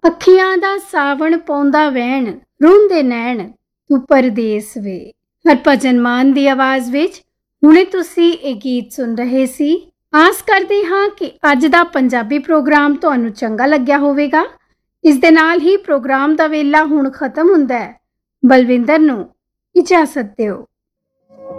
ਅੱਖੀਆਂ ਦਾ ਸਾਵਣ ਪਾਉਂਦਾ ਵਹਿਣ ਰੋਂਦੇ ਨੈਣ ਤੂੰ ਪਰਦੇਸ ਵੇ। ਹਰਭਜਨ ਮਾਨ ਦੀ ਆਵਾਜ਼ ਵਿੱਚ ਹੁਣੇ ਤੁਸੀਂ ਇਹ ਗੀਤ ਸੁਣ ਰਹੇ ਸੀ। ਆਸ ਕਰਦੇ ਹਾਂ ਕਿ ਅੱਜ ਦਾ ਪੰਜਾਬੀ ਪ੍ਰੋਗਰਾਮ ਤੁਹਾਨੂੰ ਚੰਗਾ ਲੱਗਿਆ ਹੋਵੇਗਾ। ਇਸ ਦੇ ਨਾਲ ਹੀ ਪ੍ਰੋਗਰਾਮ ਦਾ ਵੇਲਾ ਹੁਣ ਖਤਮ ਹੁੰਦਾ ਹੈ। ਬਲਵਿੰਦਰ ਨੂੰ ਇਜਾਜ਼ਤ ਦਿਓ।